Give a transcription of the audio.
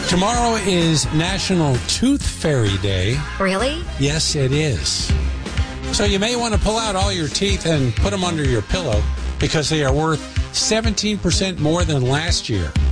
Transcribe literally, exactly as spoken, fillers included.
Tomorrow is National Tooth Fairy Day. Really? Yes, it is. So you may want to pull out all your teeth and put them under your pillow because they are worth seventeen percent more than last year.